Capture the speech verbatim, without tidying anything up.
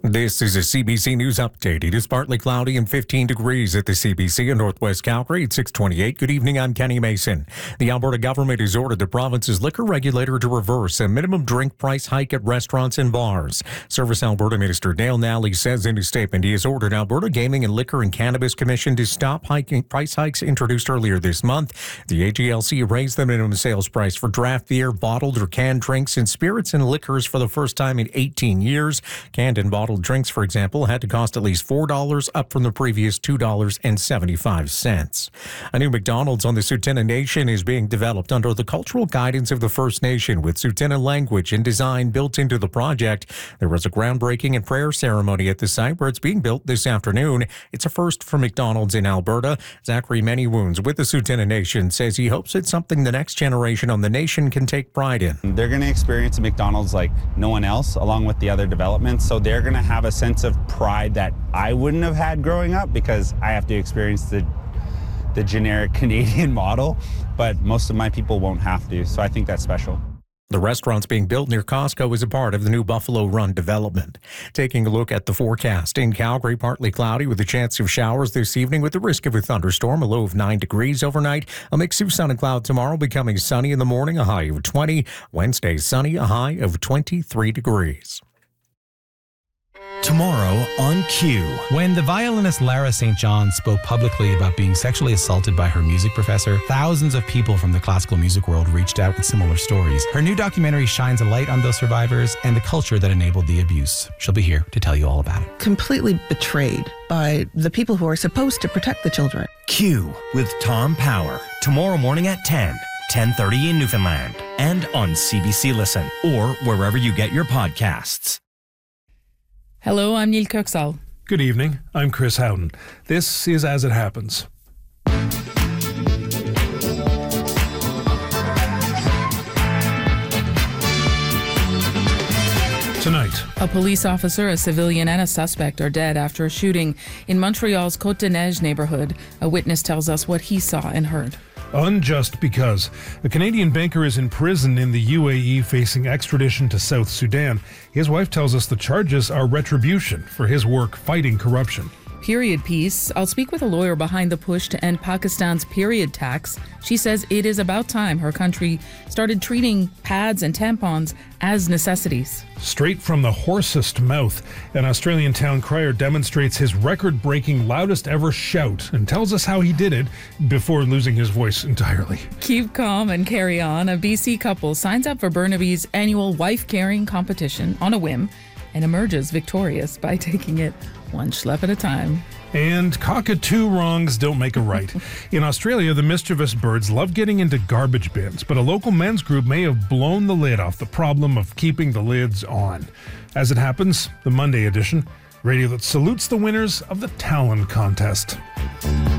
This is a C B C News update. It is partly cloudy and fifteen degrees at the C B C in Northwest Calgary at six twenty-eight. Good evening, I'm Kenny Mason. The Alberta government has ordered the province's liquor regulator to reverse a minimum drink price hike at restaurants and bars. Service Alberta Minister Dale Nally says in his statement he has ordered Alberta Gaming and Liquor and Cannabis Commission to stop hiking price hikes introduced earlier this month. The A G L C raised the minimum sales price for draft beer, bottled or canned drinks, and spirits and liquors for the first time in eighteen years. Canned and bottled drinks, for example, had to cost at least four dollars, up from the previous two dollars and seventy-five cents. A new McDonald's on the Tsuut'ina Nation is being developed under the cultural guidance of the First Nation, with Tsuut'ina language and design built into the project. There was a groundbreaking and prayer ceremony at the site where it's being built this afternoon. It's a first for McDonald's in Alberta. Zachary Manywoons with the Tsuut'ina Nation says he hopes it's something the next generation on the nation can take pride in. They're going to experience a McDonald's like no one else, along with the other developments, so they're going to have a sense of pride that I wouldn't have had growing up because I have to experience the the generic Canadian model, but most of my people won't have to, so I think that's special. The restaurants being built near Costco is a part of the new Buffalo Run development. Taking a look at the forecast. In Calgary, partly cloudy with a chance of showers this evening with the risk of a thunderstorm, a low of nine degrees overnight. A mix of sun and cloud tomorrow, becoming sunny in the morning, a high of twenty. Wednesday, sunny, a high of twenty-three degrees. Tomorrow on Q. When the violinist Lara Saint John spoke publicly about being sexually assaulted by her music professor, thousands of people from the classical music world reached out with similar stories. Her new documentary shines a light on those survivors and the culture that enabled the abuse. She'll be here to tell you all about it. Completely betrayed by the people who are supposed to protect the children. Q with Tom Power. Tomorrow morning at ten, ten thirty in Newfoundland. And on C B C Listen or wherever you get your podcasts. Hello, I'm Neil Kirksall. Good evening, I'm Chris Howden. This is As It Happens. Tonight, a police officer, a civilian, and a suspect are dead after a shooting in Montreal's Côte-des-Neiges neighborhood. A witness tells us what he saw and heard. Unjust because a Canadian banker is in prison in the U A E facing extradition to South Sudan. His wife tells us the charges are retribution for his work fighting corruption. Period piece. I'll speak with a lawyer behind the push to end Pakistan's period tax. She says it is about time her country started treating pads and tampons as necessities. Straight from the hoarsest mouth, an Australian town crier demonstrates his record-breaking loudest ever shout and tells us how he did it before losing his voice entirely. Keep calm and carry on. A B C couple signs up for Burnaby's annual wife-carrying competition on a whim and emerges victorious by taking it one schlep at a time. And cockatoo wrongs don't make a right. In Australia, the mischievous birds love getting into garbage bins, but a local men's group may have blown the lid off the problem of keeping the lids on. As it happens, the Monday edition, radio that salutes the winners of the Talon contest.